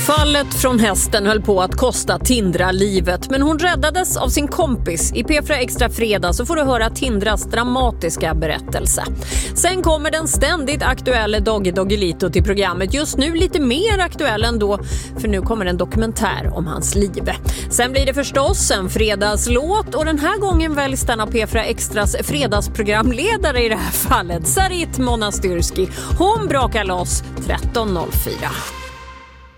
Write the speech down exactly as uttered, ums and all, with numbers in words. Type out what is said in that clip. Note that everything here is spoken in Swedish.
Fallet från hästen höll på att kosta Tindra livet, men hon räddades av sin kompis. I P fyra Extra fredag så får du höra Tindras dramatiska berättelse. Sen kommer den ständigt aktuella Doggy Doggelito till programmet. Just nu lite mer aktuell ändå, för nu kommer en dokumentär om hans liv. Sen blir det förstås en fredagslåt, och den här gången väljs den av P fyra Extras fredagsprogramledare i det här fallet, Sarit Monastyrski. Hon brakar loss tretton noll fyra.